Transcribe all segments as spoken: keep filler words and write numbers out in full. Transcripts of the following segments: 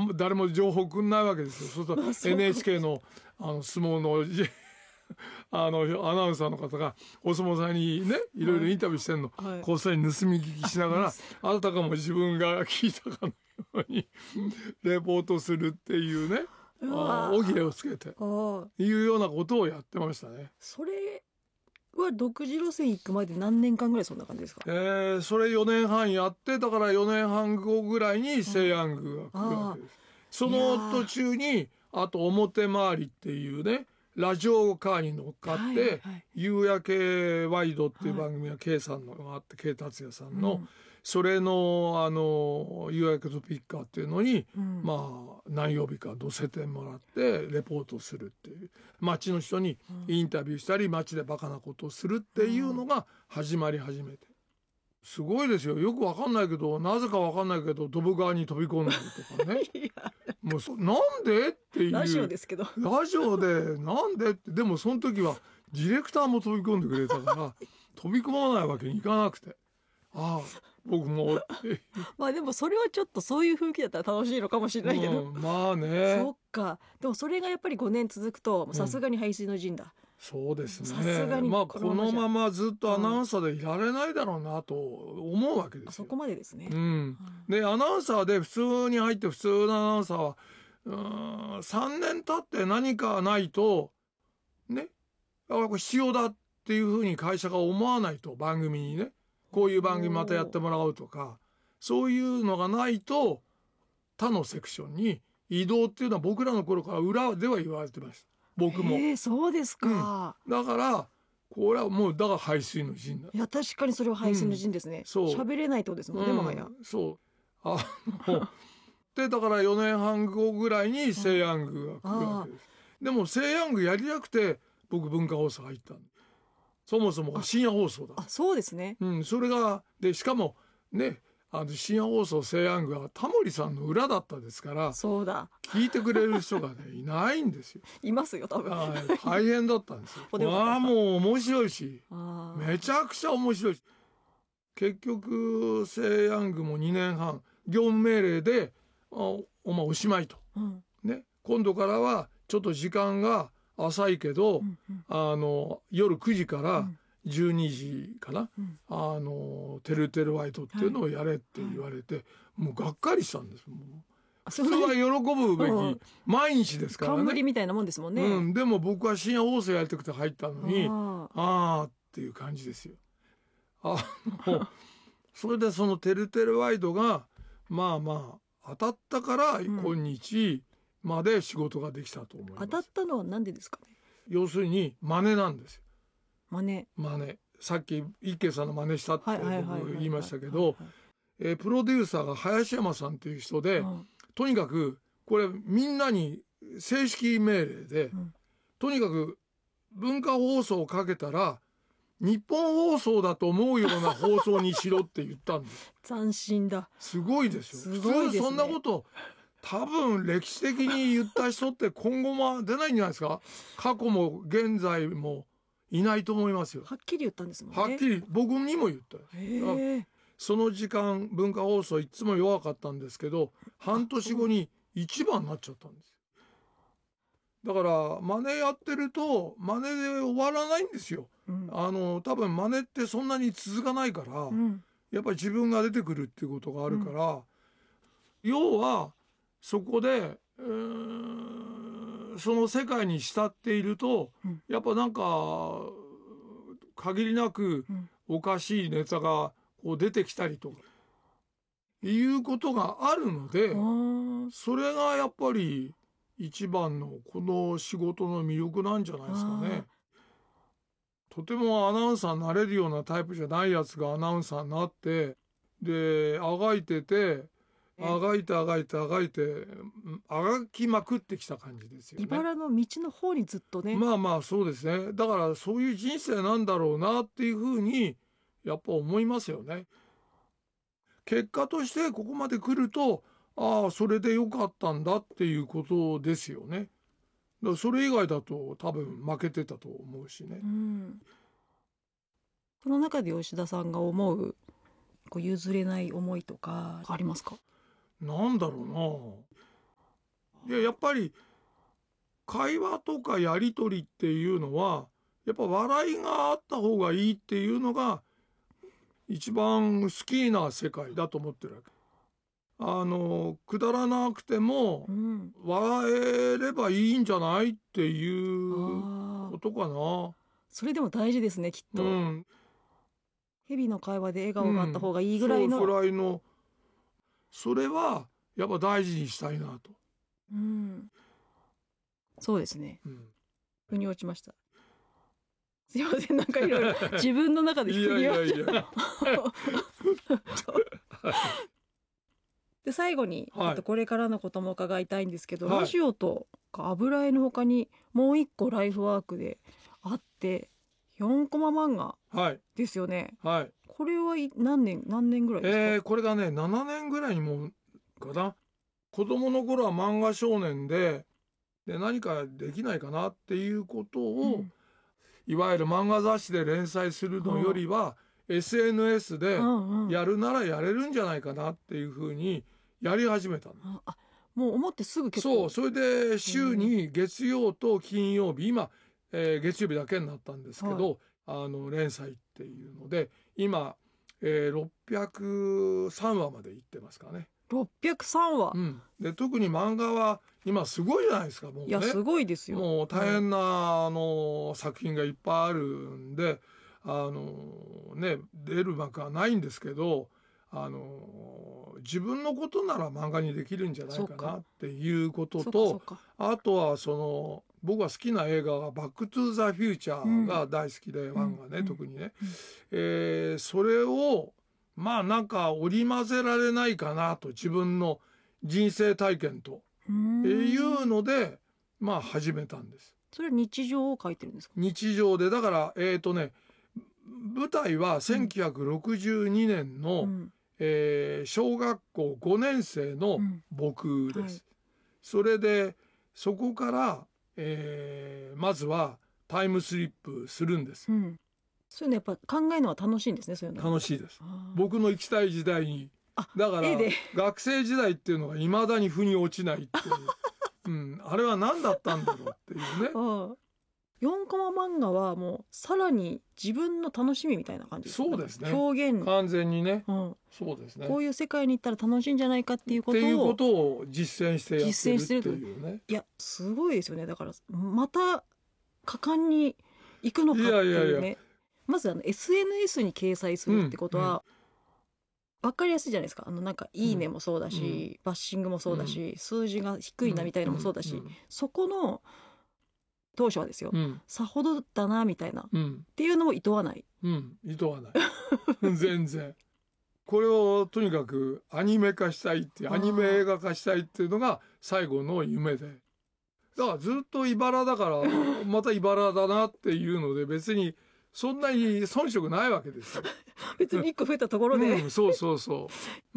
誰も情報くんないわけですよ。そうすると エヌエイチケー の, あの相撲のあのアナウンサーの方がお相撲さんにねいろいろインタビューしてんの、はいはい、こっそり盗み聞きしながらあなたかも自分が聞いたかのようにレポートするっていうね、尾ひれをつけていうようなことをやってましたね。 それは独自路線行くまで何年間ぐらいそんな感じですか？ えー、それよねんはんやって、だからよねんはんごぐらいに西安宮が来るわけです。その途中にあと表回りっていうねラジオカーに乗っかって、はいはい、夕焼けワイドっていう番組が K さんのがあって K 達也さんの、うん、それのあの夕焼けとピッカーっていうのに、うん、まあ何曜日か乗せてもらってレポートするっていう街の人にインタビューしたり街でバカなことをするっていうのが始まり始めて、すごいですよ。よくわかんないけどなぜかわかんないけどドブ川に飛び込んだりとかねもうそなんでっていうラジオですけどラジオでなんでってでもその時はディレクターも飛び込んでくれたから飛び込まないわけにいかなくてああ僕もまあでもそれはちょっとそういう雰囲気だったら楽しいのかもしれないけど、 うん、まあねそっか。でもそれがやっぱりごねん続くとさすがに背水の陣だ、うん、 そうですね。さすがにまあこのままずっとアナウンサーでいられないだろうなと思うわけですよ。 あそこまでですね、 うん、でアナウンサーで普通に入って普通のアナウンサーはうーんさんねん経って何かないとね必要だっていうふうに会社が思わないと番組にねこういう番組またやってもらおうとかそういうのがないと他のセクションに移動っていうのは僕らの頃から裏では言われてました。僕も。 えー、そうですか、 うん、だからこれはもうだから背水の陣だ。 いや確かにそれは背水の陣ですね、うん、そう喋れないってことですもんね、 うん、 もはや。 そうあのでだからよねんはんごぐらいに西安宮が来るわけです。でも西安宮やりたくて僕文化放送入ったんでそもそも深夜放送だ。 あそうですね、 うん、それがでしかもねあの深夜放送西安宮はタモリさんの裏だったですからそうだ聞いてくれる人が、ね、いないんですよ。 いますよ多分大変だったんですよああもう面白いしめちゃくちゃ面白いし結局西安宮もにねんはん業務命令でお, お, まおしまいと、うんね、今度からはちょっと時間が浅いけど、うんうん、あの夜くじからじゅうにじかな、うん、あのてるてるワイドっていうのをやれって言われて、はいはい、もうがっかりしたんです。もう普通は喜ぶべき毎日ですからね冠みたいなもんですもんね、 うん、でも僕は深夜放送やりたくて入ったのにああっていう感じですよ。あのそれでそのてるてるワイドがまあまあ当たったから今日まで仕事ができたと思います、 うん、当たったのは何でですかね。 要するに真似なんですよ。 真似真似さっき一慶さんの真似したって僕言いましたけどプロデューサーが林山さんっていう人で、うん、とにかくこれみんなに正式命令で、うん、とにかく文化放送をかけたら日本放送だと思うような放送にしろって言ったんです斬新だ。 すごいですよ。 すごいですね。 普通そんなこと多分歴史的に言った人って今後も出ないんじゃないですか。過去も現在もいないと思いますよ。 はっきり言ったんですもんね。 はっきり僕にも言った。その時間文化放送いつも弱かったんですけど半年後に一番になっちゃったんですよ。だから真似やってると真似で終わらないんですよ、うん、あの多分真似ってそんなに続かないから、うん、やっぱり自分が出てくるっていうことがあるから、うん、要はそこで、えー、その世界に浸っていると、うん、やっぱなんか限りなくおかしいネタがこう出てきたりとかいうことがあるので、それがやっぱり一番のこの仕事の魅力なんじゃないですかね。とてもアナウンサーになれるようなタイプじゃないやつがアナウンサーになってであがいててあがいてあがいてあがいてあがきまくってきた感じですよね。 茨の道の方にずっとね。 まあまあそうですね。だからそういう人生なんだろうなっていうふうにやっぱ思いますよね。結果としてここまで来るとああそれでよかったんだっていうことですよね。だからそれ以外だと多分負けてたと思うしね、うん、 その中で吉田さんが思うこう譲れない思いとかありますか？ なんだろうでやっぱり会話とかやり取りっていうのはやっぱ笑いがあった方がいいっていうのが一番好きな世界だと思ってるわけ。あのくだらなくてもうん、 笑えればいいんじゃないっていうああ、 ことかな。 それでも大事ですねきっと。 うん、 日々の会話で笑顔があった方がいいぐうん、そうらいの、 ぐらいのそれはやっぱ大事にしたいなと。 うん、そうですね。 うん、 腑に落ちました。すいません、なんかいろいろ自分の中でいやい腑に落ちやいやで最後に、 はいえっと、これからのことも伺いたいんですけど、 はいラジオとか油絵の他にもう一個ライフワークであってよんコマ漫画はいですよね。 はいこれはい何年何年ぐらいですか？ えー、これがねななねんぐらいにもうかな。子供の頃は漫画少年でで何かできないかなっていうことを、 うんいわゆる漫画雑誌で連載するのよりは、エスエヌエス でうんうん、 やるならやれるんじゃないかなっていうふうにやり始めたの。 ああもう思ってすぐ結構そうそれで週に月曜と金曜日今、えー月曜日だけになったんですけど、あの連載っていうので今、えーろっぴゃくさんわまでいってますかね。 ろっぴゃくさんわ、 うん、で特に漫画は今すごいじゃないですかもうね。 いやすごいですよ。 もう大変な、あの作品がいっぱいあるんで、あのね出る幕はないんですけど、あの自分のことなら漫画にできるんじゃないかなっていうことそうかそうと、 か、 あとはその僕が好きな映画が「バック・トゥ・ザ・フューチャー」が大好きで、ワンがね、 うん特にね、 うんえーそれをまあなんか織り交ぜられないかなと、自分の人生体験とうーんいうのでまあ始めたんです。 それは日常を書いてるんですか？ 日常でだからえっ、とね舞台はせんきゅうひゃくろくじゅうにねんの、 うんえー小学校ごねん生のうん僕です。 はいそれでそこから、えーまずはタイムスリップするんです。 うんそういうのやっぱ考えるのは楽しいんですね、そういうの。 楽しいです。 あー僕の行きたい時代に。 あだから絵で学生時代っていうのがいまだに腑に落ちないっていう、うん、あれは何だったんだろうっていうね。 ああよんコマ漫画はもうさらに自分の楽しみみたいな感じですね。 そうですね表現、 完全にね。 うん、 そうですね。 こういう世界に行ったら楽しいんじゃないかっていうことをっていうことを実践してやって実践してるっるとていうね。 いやすごいですよね。だからまた果敢に行くのかっていうね。 いやいやいやまずあの エスエヌエス に掲載するってことは、分かりやすいじゃないですか。あのなんかいいねもそうだし、バッシングもそうだし、数字が低いなみたいなのもそうだし、そこの当初はですよ、 うんうんさほどだなみたいなっうんていうのも厭わない。 うん意図はない全然。これをとにかくアニメ化したいっていう、 あーアニメ映画化したいっていうのが最後の夢で、だからずっと茨だからまた茨だなっていうので別にそんなに遜色ないわけですよ。 別に一個増えたところで、 うん、そうそうそう、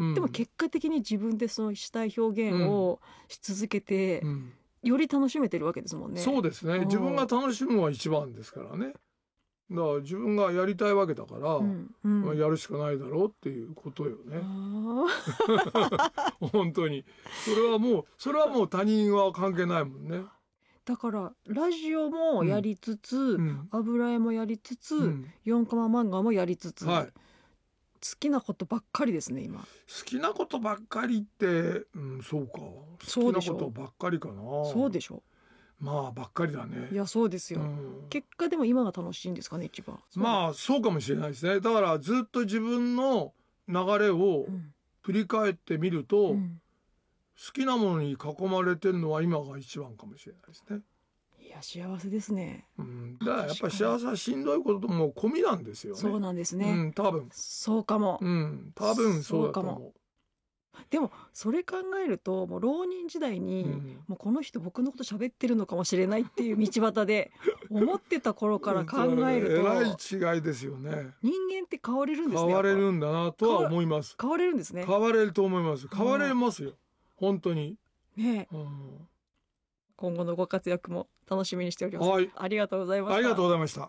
うん、 でも結果的に自分でそのしたい表現をし続けて、 うんより楽しめてるわけですもんね。 そうですね。 うん自分が楽しむのは一番ですからね。だから自分がやりたいわけだから、 うんうんまあ、やるしかないだろうっていうことよね。 あ本当にそれはもうそれはもう他人は関係ないもんね。 ーだからラジオもやりつつ、 うん油絵もやりつつ、 うんよんコマ漫画もやりつつ、 はい、 好きなことばっかりですね今。 好きなことばっかりって、うん、そうか。 そうでしょ好きなことばっかりかな。 そうでしょ。 まあばっかりだね。 いやそうですよ、 うん結果でも今が楽しいんですかね一番。 まあそうかもしれないですね。だからずっと自分の流れをうん振り返ってみると、 うん好きなものに囲まれてるのは今が一番かもしれないですね。 いや幸せですね。 うん、だからやっぱり確かに幸せはしんどいことも込みなんですよね。 そうなんですね、 うん、多分、 そうかも、 うん、多分そうだとそうか思でもそれ考えるともう浪人時代に、 うんもうこの人僕のこと喋ってるのかもしれないっていう道端で思ってた頃う。 から考えるとえらい違いですよね。 人間って変われるんですね。 変われやっるんだなとは思います。 ぱ変われるんですね。 変われると思います。変われますよ。本当に。 ねえうん、 今後のご活躍も楽しみにしております。 はいありがとうございました。 ありがとうございました。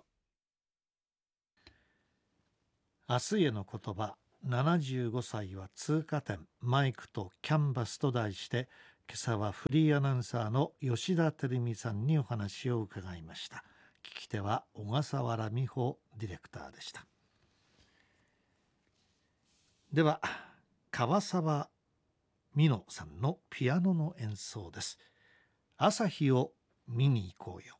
明日への言葉。ななじゅうごさいは通過点、マイクとキャンバスと題して今朝はフリーアナウンサーの吉田照美さんにお話を伺いました。聞き手は小笠原美穂ディレクターでした。では川沢美乃さんのピアノの演奏です。朝日を見に行こうよ。